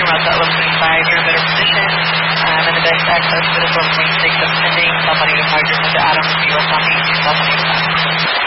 route to 1125, you're in better position. And the best access to the 12.6 is pending. South Bonita departure to Adams, U.S. Army, 2025.